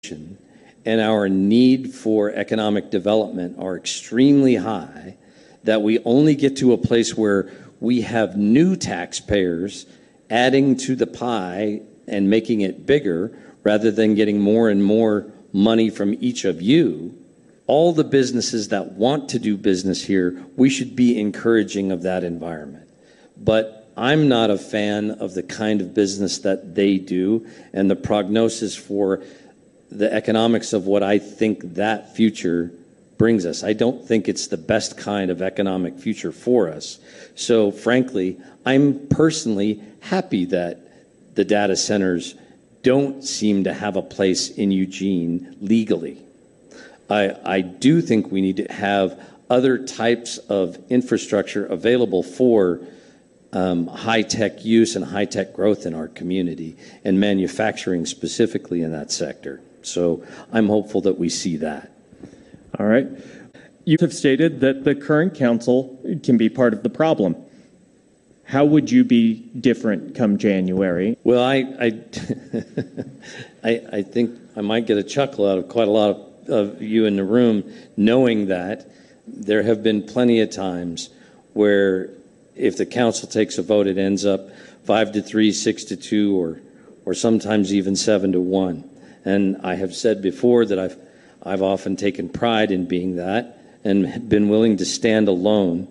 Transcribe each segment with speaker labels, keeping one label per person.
Speaker 1: and our need for economic development are extremely high, that we only get to a place where we have new taxpayers adding to the pie and making it bigger rather than getting more and more money from each of you, all the businesses that want to do business here, we should be encouraging of that environment. But I'm not a fan of the kind of business that they do and the prognosis for the economics of what I think that future brings us. I don't think it's the best kind of economic future for us. So frankly, I'm personally happy that the data centers don't seem to have a place in Eugene legally. I do think we need to have other types of infrastructure available for high-tech use and high-tech growth in our community, and manufacturing specifically in that sector. So I'm hopeful that we see that.
Speaker 2: All right. You have stated that the current council can be part of the problem. How would you be different come January?
Speaker 1: Well, I think I might get a chuckle out of quite a lot of you in the room, knowing that there have been plenty of times where if the council takes a vote, it ends up 5-3, 6-2, or sometimes even 7-1. And I have said before that I've often taken pride in being that and been willing to stand alone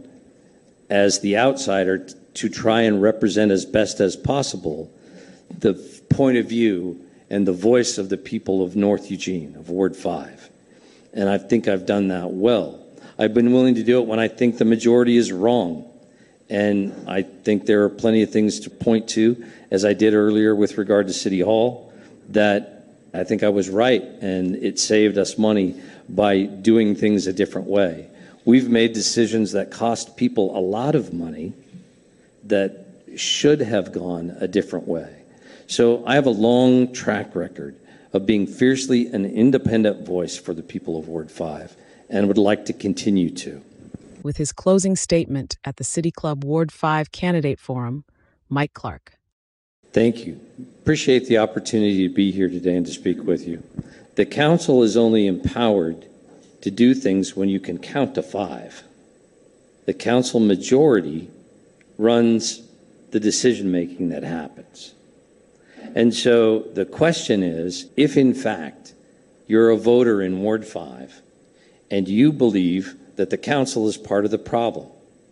Speaker 1: as the outsider to try and represent as best as possible the point of view and the voice of the people of North Eugene, of Ward 5. And I think I've done that well. I've been willing to do it when I think the majority is wrong. And I think there are plenty of things to point to, as I did earlier with regard to City Hall, that I think I was right, and it saved us money by doing things a different way. We've made decisions that cost people a lot of money that should have gone a different way. So I have a long track record of being fiercely an independent voice for the people of Ward 5, and would like to continue to.
Speaker 3: With his closing statement at the City Club Ward 5 Candidate Forum, Mike Clark.
Speaker 1: Thank you. Appreciate the opportunity to be here today and to speak with you. The council is only empowered to do things when you can count to 5. The council majority runs the decision-making that happens. And so the question is, if in fact you're a voter in Ward 5 and you believe that the council is part of the problem,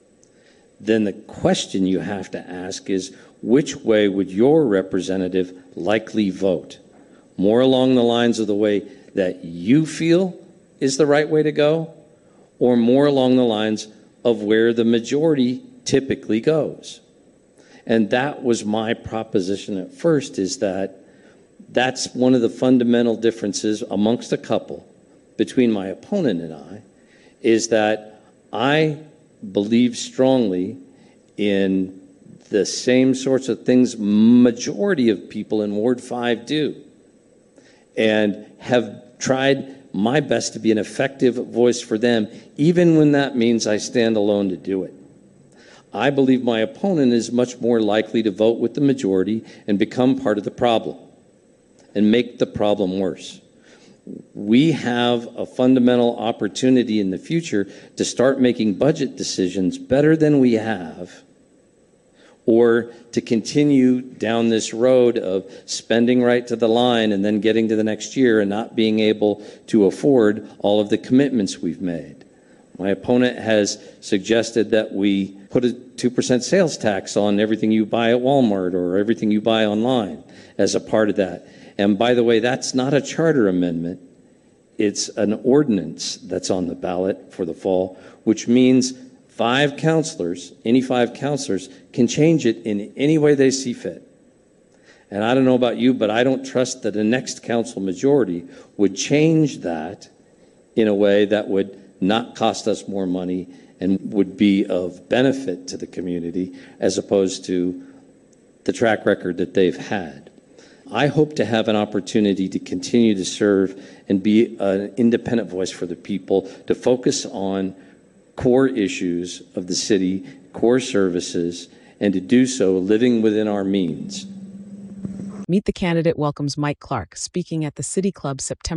Speaker 1: then the question you have to ask is, which way would your representative likely vote? More along the lines of the way that you feel is the right way to go, or more along the lines of where the majority typically goes? And that was my proposition at first, is that that's one of the fundamental differences amongst a couple between my opponent and I, is that I believe strongly in the same sorts of things majority of people in Ward 5 do, and have tried my best to be an effective voice for them, even when that means I stand alone to do it. I believe my opponent is much more likely to vote with the majority and become part of the problem and make the problem worse. We have a fundamental opportunity in the future to start making budget decisions better than we have, or to continue down this road of spending right to the line and then getting to the next year and not being able to afford all of the commitments we've made. My opponent has suggested that we put a 2% sales tax on everything you buy at Walmart or everything you buy online as a part of that. And by the way, that's not a charter amendment. It's an ordinance that's on the ballot for the fall, which means 5 counselors, any 5 counselors, can change it in any way they see fit. And I don't know about you, but I don't trust that the next council majority would change that in a way that would not cost us more money and would be of benefit to the community, as opposed to the track record that they've had. I hope to have an opportunity to continue to serve and be an independent voice for the people, to focus on core issues of the city, core services, and to do so living within our means.
Speaker 3: Meet the Candidate welcomes Mike Clark, speaking at the City Club September